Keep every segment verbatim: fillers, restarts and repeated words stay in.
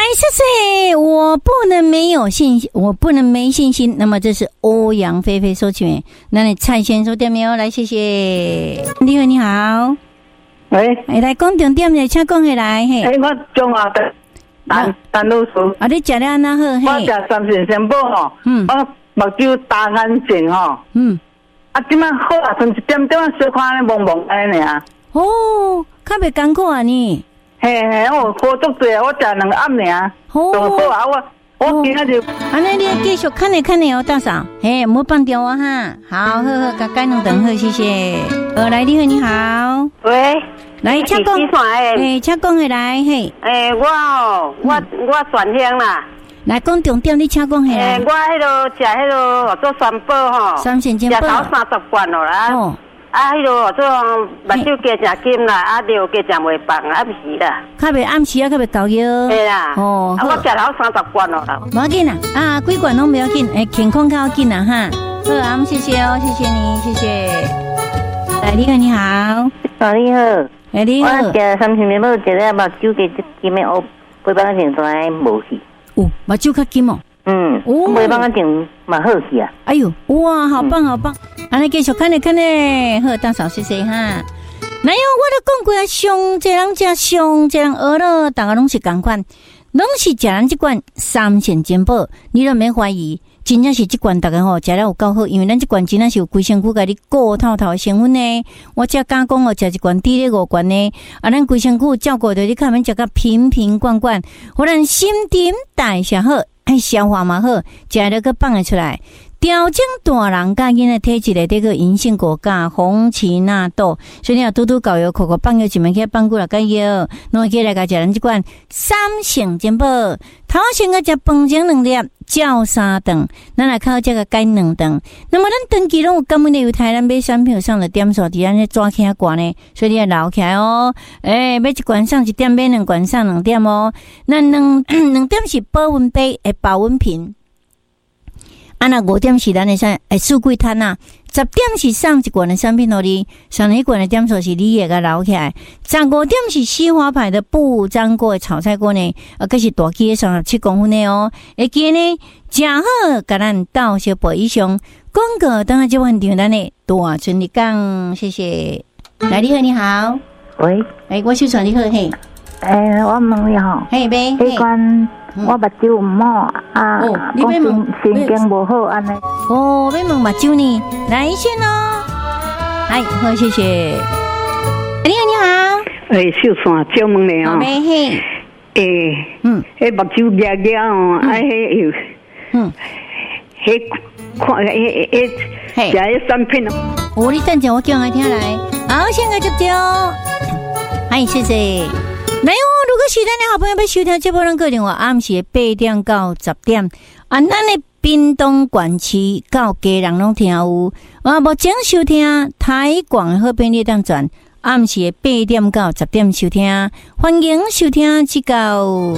谢谢，我不能没有信心，我不能没信心。那么这是欧阳菲菲收起，那你蔡先收点没有？来，谢谢。你好，你好。 喂， 哎，来讲重点的，请讲起来。嘿， 哎，我中华的陈陈老师。 啊，你食了安那好？ 我食三线仙宝吼，嗯，我目睭大眼睛吼，嗯，啊，今晚好啊，剩一点点小看咧蒙蒙安尼啊。 哦，较袂艰苦啊你。 嘿嘿，我喝足济，我食两暗尔，哦，好啊，我我今仔就， 安尼你继续看咧看咧哦，大嫂，嘿，莫放掉啊哈，好，好好，甲改两顿好，谢谢。呃，来，你好，你好， 喂， 来，请讲，诶，请讲起来，嘿， 诶，我哦，我我转乡啦， 来讲重点，你请讲起来。 诶，我迄落食迄落做三宝吼， 三仙煎宝，食头三十罐咯啦。哦。啊，迄落做目睭加食金啦，啊，尿加食袂放，暗时啦。较袂暗时啊，较袂够药。对啦。哦。啊，我食头三十罐咯啦。 无要紧啦，啊，几罐拢不要紧，诶，健康较要紧啦哈。好，啊，谢谢哦，谢谢你，谢谢。来，你好，你好。 啊，你好。 诶，你好。 我食三千面包，食了目睭加金的哦，八百块钱都还无去。 哦，目睭较金哦。 嗯，我八百块钱蛮好去啊。 哎呦，哇，好棒，好棒。安尼继续看咧看咧，好，大嫂谢谢哈。哪有我都讲过啊，上这人食上这人学了，大家拢是同款，拢是食咱这罐三仙煎宝，你都免怀疑，真正是这罐大家吼食了有够好，因为咱这罐真正是有规身躯甲你顾透透的成分呢。我只敢讲哦，食一罐滴咧五罐呢，啊，咱规身躯照顾着你，看免食个瓶瓶罐罐，互咱心情代谢好，爱消化嘛好，食了个放得出来。调整大人甲囡仔体质的这个银杏果苷、红荠纳豆，所以你要拄拄搞药，口口放药一门去放过来个药，弄起来个食咱这款三仙煎宝，头先个食饭前两粒，照三顿，咱来靠这个改两顿。那么咱长期拢有根本的有台咱买产品上的点数，伫咱咧抓起来罐呢，所以你要留起来哦。诶、欸，买一罐上一点，买两罐上两点哦。那两两点是保温杯诶，保温瓶。啊，那五点是咱的啥？诶，四季摊呐。十点是上一罐的产品互你，上一罐的点数是你也给留起来。十五点是西华牌的不粘锅的炒菜锅呢，啊，这是大机的三十七公分的哦。会记呢，正好甲咱到小杯以上。广告等下就换掉咱的大春的讲，谢谢。来，你好，你好。 喂， 诶，我小传你好嘿。 诶，我问你吼， 嘿呗， 迄款我目睭唔好啊， 你要问神经无好安尼。 哦，要问目睭呢？来先哦。哎，好，谢谢。你好，你好。 诶，秀山，招问你哦。 咩嘿？ 诶，嗯，迄目睭夹夹哦，啊，迄有，嗯，迄看迄迄，嘿，食迄产品哦。 哦，你等阵我叫我听来。好，先个接招。哎，谢谢。来哦！如果是咱的好朋友要收听这波人个电话，暗时八点到十点，啊，咱的屏东县市到家人拢听有。啊，目前收听台广好便利当转，暗时八点到十点收听，欢迎收听指教。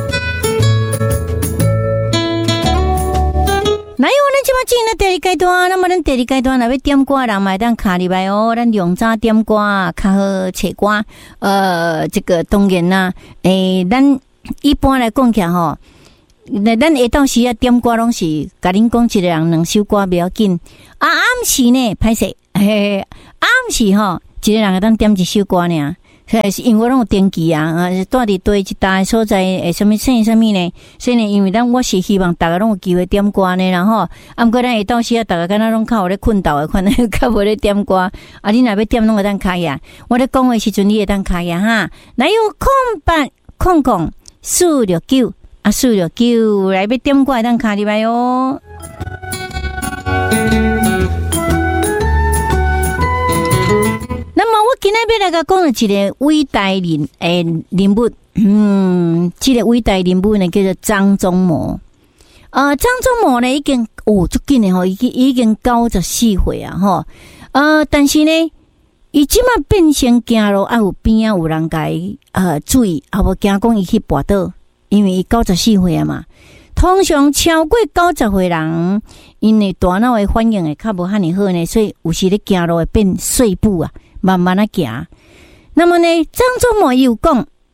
来哦，咱即马进入第二阶段，那么咱第二阶段若要点歌，人嘛当卡入来哦。咱用早点歌，较好找歌。呃，这个当然啦，诶，咱一般来讲起来吼，那咱下昼时啊点歌拢是甲恁讲一个人两首歌不要紧。啊，暗时呢，歹势，嘿，暗时吼，一个人会当点一首歌尔。是因为我拢有登记啊，啊，住伫对一大所在诶，什么姓什么呢？所以呢，因为咱我是希望大家拢有机会点歌呢，然后啊，毋过咱下昼时啊，大家敢若拢较有咧困倒诶款，较无咧点歌。啊，你若要点拢会当开呀，我咧讲诶时阵你会当开呀哈。来有空八空空四六九啊，四六九来要点歌会当开入来哦。那么我今日要来甲讲一个伟大人诶人物，嗯，这个伟大人物呢叫做张忠谋。呃，张忠谋呢已经哦，足紧诶吼，已经已经九十四岁啊吼。呃，但是呢，伊即马变成行路啊有边啊有人甲伊呃注意，啊无惊讲伊去跋倒，因为伊九十四岁啊嘛。通常超过九十岁人，因为大脑诶反应会较无遐尼好呢，所以有时咧行路会变碎步啊。慢慢的行，那么呢？张忠谋有讲，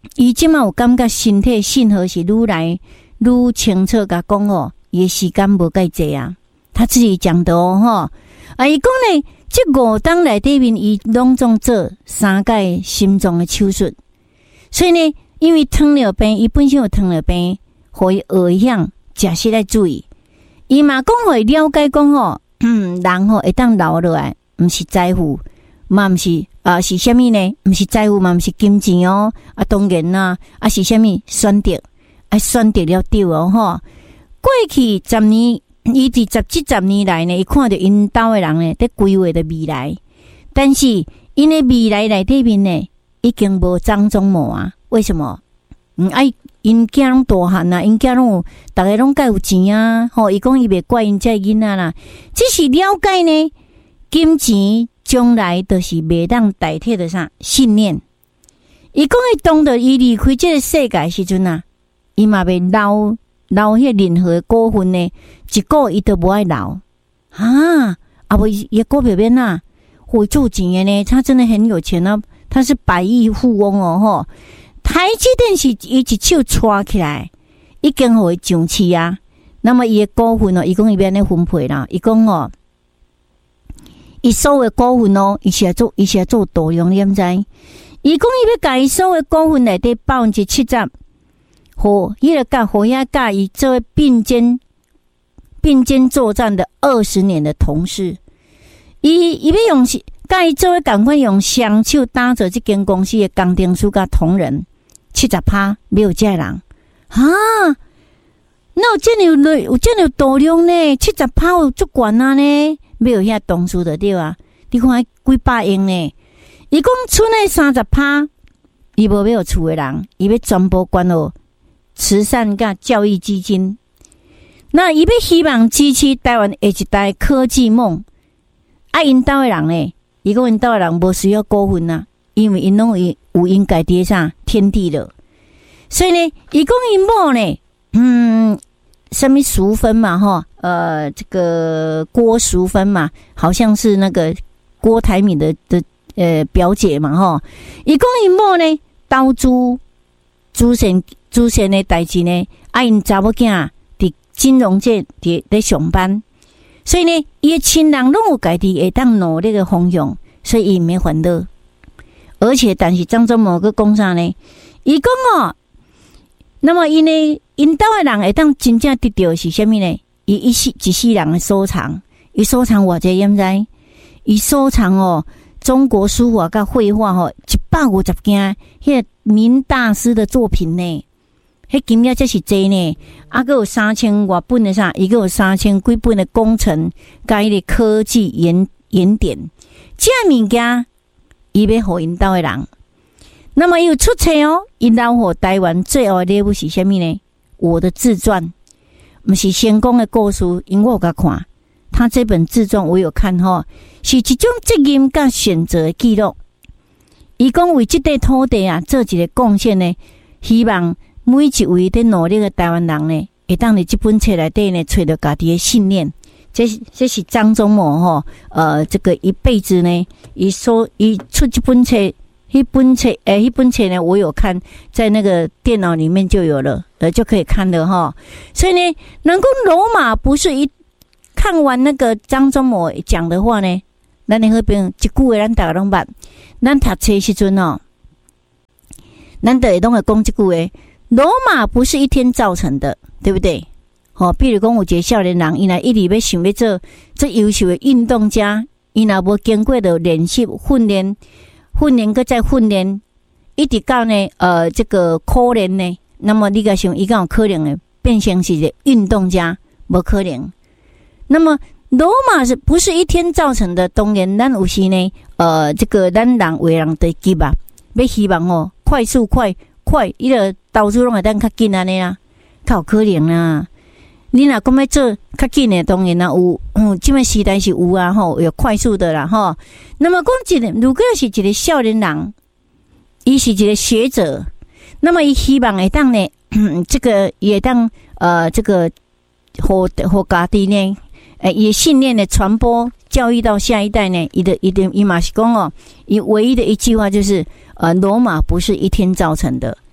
伊即马有感觉身体信号是愈来愈清楚，甲讲哦，伊的时间无介济啊。他自己讲的哦，吼啊，伊讲呢，这五档内底面，伊拢总做三届心脏的手术，所以呢，因为糖尿病，伊本身有糖尿病，互伊学样食食来注意。伊嘛讲互伊了解讲吼，嗯，人吼会当老落来，毋是在乎，嘛毋是啊，是虾米呢？毋是在乎嘛，毋是金钱哦，啊，当然啦，啊是虾米选择，啊选择了对哦，吼。过去十年。伊伫十几十年来呢，伊看到因兜的人呢，在规划的未来，但是因的未来内底面呢，已经无张忠谋啊。为什么？嗯，哎，因囝拢大汉啊，因囝拢有，大家拢介有钱啊。吼，伊讲伊袂怪因这囡仔啦，只是了解呢，金钱将来都是袂当代替的啥信念。伊讲伊当着伊离开这个世界时阵啊，伊嘛袂老。留迄任何股份呢，一个伊都不爱留啊！啊不，也股票边呐，会做钱的呢，他真的很有钱啊，他是百亿富翁哦吼！台积电是伊一手抓起来，已经互伊上市啊。那么伊的股份哦，伊讲伊要安尼分配啦，伊讲哦，伊所有的股份哦，伊是来做，伊是来做大量，你毋知？伊讲伊要甲伊所有的股份内底百分之七十。和伊个甲和遐甲伊这位并肩并肩作战的二十年的同事，伊伊要用甲伊这位赶快用双手打造这间公司的工程师甲同仁七十趴没有这人啊！那有这样有有这样有大量呢？七十趴有足悬啊呢？没有遐同事的对啊？你看几百亿呢？伊讲剩的三十趴，伊无要有厝的人，伊要全部关落。慈善甲教育基金，那伊要希望支持台湾下一代科技梦。啊，因兜的人呢，伊讲因兜的人无需要股份啊，因为因拢有有因家己啥天地了。所以呢，伊讲因某呢，嗯，什么淑芬嘛，哈，呃，这个郭淑芬嘛，好像是那个郭台铭的的呃表姐嘛，哈。伊讲因某呢，投资主线。主线的代志呢，啊，因查某囝伫金融界伫咧上班，所以呢，伊的亲人拢有家己会当努力的方向，所以伊没烦恼。而且，但是张忠谋个讲啥呢？伊讲哦，那么因呢，因兜的人会当真正得到是虾米呢？伊一世一世人的收藏，伊收藏偌济掩知？伊收藏哦，中国书法甲绘画吼，一百五十件，迄个明大师的作品呢。迄金额才是济呢，啊，佮有三千外本的啥，伊佮有三千几本的工程，甲迄个科技研研点，这物件伊要互因兜的人。那么伊有出册哦，因老互台湾最后的礼物是虾米呢？我的自传，毋是成功的故事，因我有甲看，他这本自传我有看吼，是一种责任甲选择的记录。伊讲为这块土地啊，做一个贡献呢，希望。每一位在努力的台湾人呢，会当伫这本册内底呢，找到家己的信念。这这是张忠谋吼，呃，这个一辈子呢，伊说伊出这本册，一本册，诶，一本册呢，我有看，在那个电脑里面就有了，呃，就可以看的哈。所以呢，能够罗马不是一看完那个张忠谋讲的话呢，咱那边一句话咱大家拢捌，咱读册时阵哦，咱都会拢会讲这句话。罗马不是一天造成的，对不对？好、哦，比如讲有一个少年人，伊若一直要想要做做优秀的运动家，伊若无经过的练习、训练、训练搁再训练，一直到呢，呃，这个可能呢，那么你个想，伊敢有可能的变成是一个运动家，无可能。那么罗马是不是一天造成的？当然，咱有时呢，呃，这个咱人为人得急啊，要希望哦，快速快。快，伊个投资拢会当较紧安尼啊，较有可能啊。你若讲要做较紧的，当然啦有，嗯，即摆时代是有啊，吼，有快速的啦，吼。那么讲一个，如果是一个少年人，伊是一个学者，那么伊希望会当呢，这个也当呃，这个和和家己呢，呃，伊信念的传播，教育到下一代呢，伊的伊的伊嘛是讲哦，伊唯一的一句话就是。呃，罗马不是一天造成的，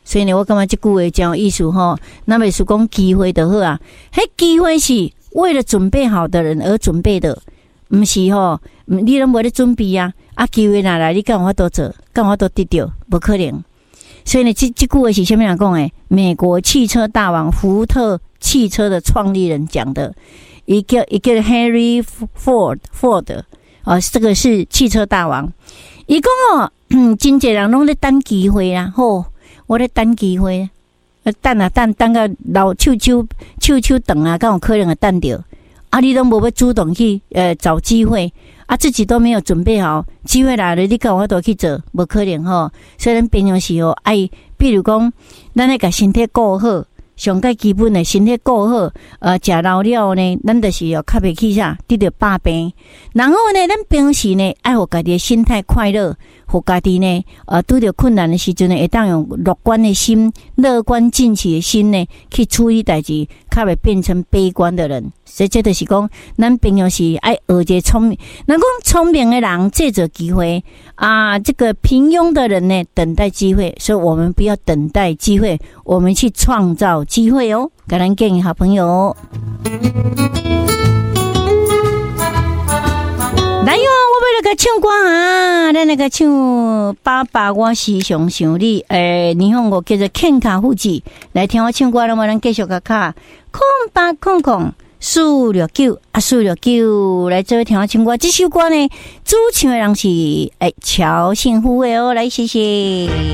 所以呢，我感觉这句话真有意思吼。那么是讲机会就好啊，迄机会是为了准备好的人而准备的，不是吼，你都没得准备啊，啊机会哪来？你干我都做，干我都得到，不可能。所以呢，这这句话是什么人讲诶？美国汽车大王福特汽车的创立人讲的，一个一个 Henry Ford Ford 哦，这个是汽车大王。伊讲哦，嗯，真侪人拢在等机会啦，吼，我在等机会，等啊等，等到老手手手手等啊，敢有可能会等到。啊，你都无要主动去呃找机会。啊，自己都没有准备好，机会来了，你讲我都去做，不可能吼。所以咱平常时吼，爱，比如讲，咱要甲身体顾好，上个基本的身体顾好，呃，食老了呢，咱就是要较袂起啥，得到百病。然后呢，咱平时呢，爱互家己的心态快乐，互家己呢，呃，拄着困难的时阵呢，会当用乐观的心、乐观进取的心呢，去处理代志，较袂变成悲观的人。所以这就是讲，咱平常时爱学一个聪明。那讲聪明的人借着机会啊，这个平庸的人呢，等待机会。所以我们不要等待机会，我们去创造机会哦。感恩建议好朋友。来哟，我要来个唱歌啊！咱那个唱《爸爸我时常想你》，诶，日本语叫做《肯卡夫子》。来听我唱歌了吗？咱继续个卡空八空空。四六九啊，四六九，来这位听我唱歌。这首歌呢，主唱的人是诶乔幸福的哦，来谢谢。